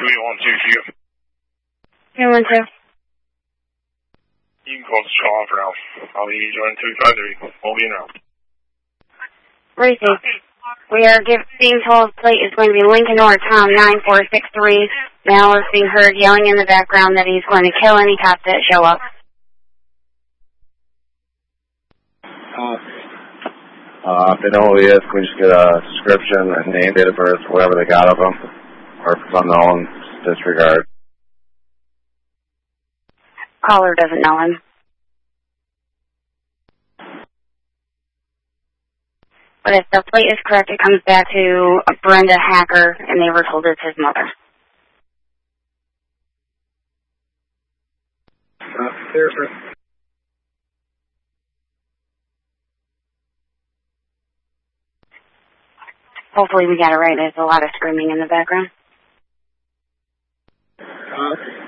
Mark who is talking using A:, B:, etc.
A: 2812
B: 212.
A: You can call the shop route. I'll be joining 253. We'll be in route.
B: Racing. We are being told plate is going to be Lincoln or Tom 9463. Now is being heard yelling in the background that he's going to kill any cops that show up.
C: If they know who he is, can we just get a description, a name, date of birth, whatever they got of him? Or if it's unknown, disregard.
B: Caller doesn't know him. But if the plate is correct, it comes back to Brenda Hacker, and they were told it's his mother.
C: Seriously?
B: Hopefully we got it right. There's a lot of screaming in the background.